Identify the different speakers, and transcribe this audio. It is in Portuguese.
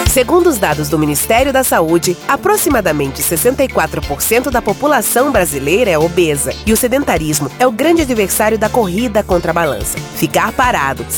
Speaker 1: Segundo os dados do Ministério da Saúde, aproximadamente 64% da população brasileira é obesa e o sedentarismo é o grande adversário da corrida contra a balança. Ficar parado,